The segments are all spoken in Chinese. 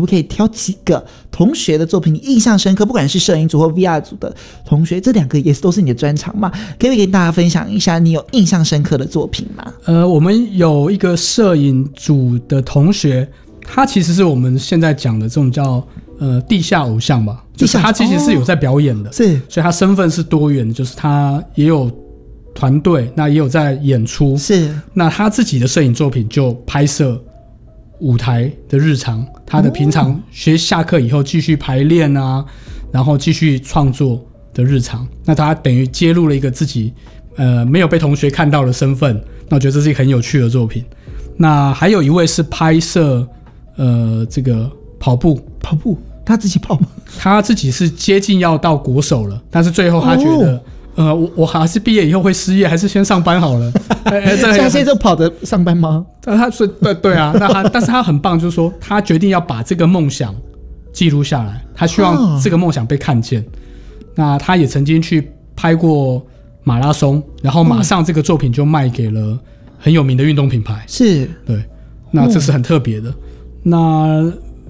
不可以挑几个同学的作品你印象深刻，不管是摄影组或 VR 组的同学，这两个也都是你的专长嘛，可不可以跟大家分享一下你有印象深刻的作品吗？ 我们有一个摄影组的同学，他其实是我们现在讲的这种叫地下偶像吧，就是他其实是有在表演的， 是， 所以他身份是多元的，就是他也有团队，那也有在演出， 是， 那他自己的摄影作品就拍摄舞台的日常，他的平常下课以后继续排练啊，然后继续创作的日常，那他等于揭露了一个自己没有被同学看到的身份，那我觉得这是一个很有趣的作品。那还有一位是拍摄这个跑步，他自己跑吗？他自己是接近要到国手了，但是最后他觉得我还是毕业以后会失业，还是先上班好了。 现在就跑着上班吗？ 他是对啊，但是他很棒，就是说他决定要把这个梦想记录下来，他希望这个梦想被看见。那他也曾经去拍过马拉松，然后马上这个作品就卖给了很有名的运动品牌。 是， 对，那这是很特别的。那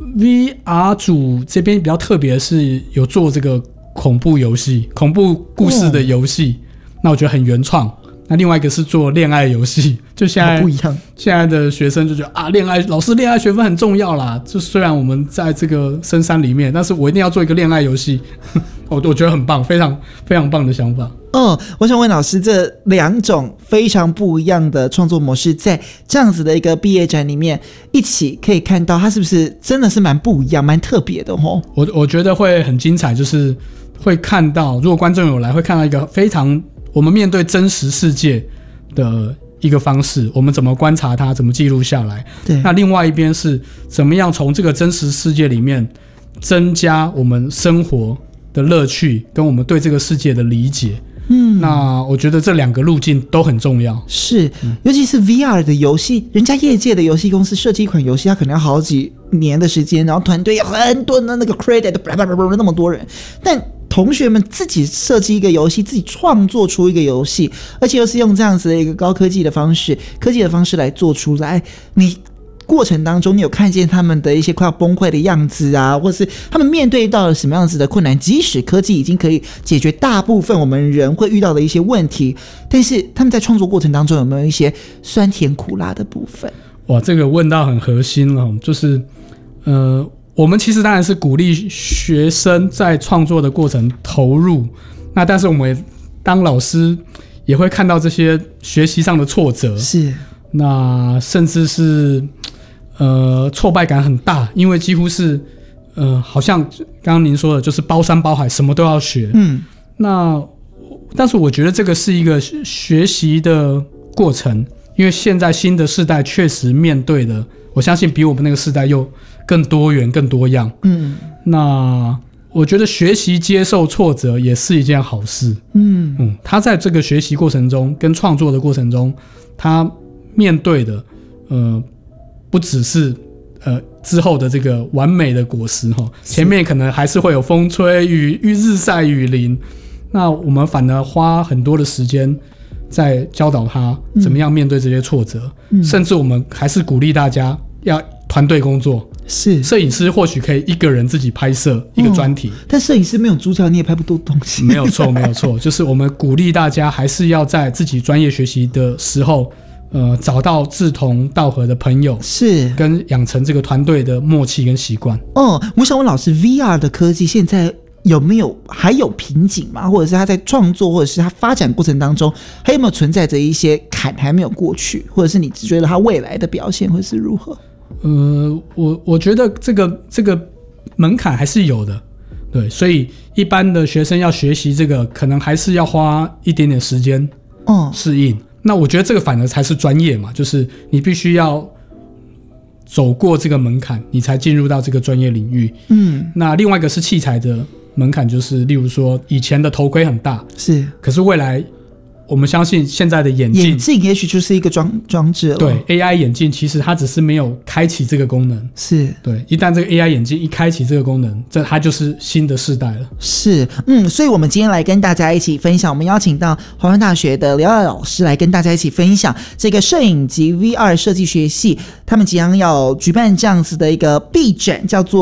VR 组这边比较特别的是有做这个恐怖游戏、恐怖故事的游戏，那我觉得很原创。那另外一个是做恋爱游戏，就现在不一样。现在的学生就觉得老师恋爱学分很重要啦。就虽然我们在这个深山里面，但是我一定要做一个恋爱游戏。我觉得很棒，非常非常棒的想法。 我想问老师，这两种非常不一样的创作模式，在这样子的一个毕业展里面一起可以看到，它是不是真的是蛮不一样、蛮特别的哦？我觉得会很精彩，就是会看到，如果观众有来，会看到一个非常我们面对真实世界的一个方式，我们怎么观察它，怎么记录下来。 对。 那另外一边是怎么样从这个真实世界里面增加我们生活的乐趣，跟我们对这个世界的理解。那我觉得这两个路径都很重要。 是，尤其是 VR 的游戏，人家业界的游戏公司设计一款游戏，它可能要好几年的时间，然后团队有很多的那个 credit， 那么多人，但同学们自己设计一个游戏，自己创作出一个游戏，而且又是用这样子的一个高科技的方式来做出来，你过程当中你有看见他们的一些快要崩溃的样子啊，或是他们面对到了什么样子的困难，即使科技已经可以解决大部分我们人会遇到的一些问题，但是他们在创作过程当中有没有一些酸甜苦辣的部分？ 哇，这个问到很核心了，就是我们其实当然是鼓励学生在创作的过程投入，那但是我们当老师也会看到这些学习上的挫折， 是，那甚至是挫败感很大，因为几乎是好像刚刚您说的，就是包山包海，什么都要学。但是我觉得这个是一个学习的过程，因为现在新的世代确实面对的，我相信比我们那个世代又更多元、更多样。那我觉得学习接受挫折也是一件好事。他在这个学习过程中跟创作的过程中，他面对的不只是之后的这个完美的果实，前面可能还是会有风吹日晒雨淋，那我们反而花很多的时间在教导他怎么样面对这些挫折，甚至我们还是鼓励大家要团队工作。是，摄影师或许可以一个人自己拍摄一个专题，但摄影师没有主角你也拍不到东西。没有错，就是我们鼓励大家还是要在自己专业学习的时候找到志同道合的朋友，是跟养成这个团队的默契跟习惯。我想问老师 VR 的科技现在还有瓶颈吗？或者是他在创作或者是他发展过程当中还有没有存在着一些坎还没有过去，或者是你觉得他未来的表现会是如何？我觉得这个门槛还是有的，对，所以一般的学生要学习这个可能还是要花一点点时间适应。那我觉得这个反而才是专业嘛，就是你必须要走过这个门槛，你才进入到这个专业领域。那另外一个是器材的门槛，就是例如说以前的头盔很大，是，可是未来我们相信现在的眼镜也许就是一个装置了。对 AI 眼镜其实它只是没有开启这个功能，是，对，一旦这个 AI 眼镜一开启这个功能，它就是新的世代了。是，所以我们今天来跟大家一起分享，我们邀请到华文大学的刘耀老师来跟大家一起分享这个摄影及 VR 设计学系他们即将要举办这样子的一个毕展，叫做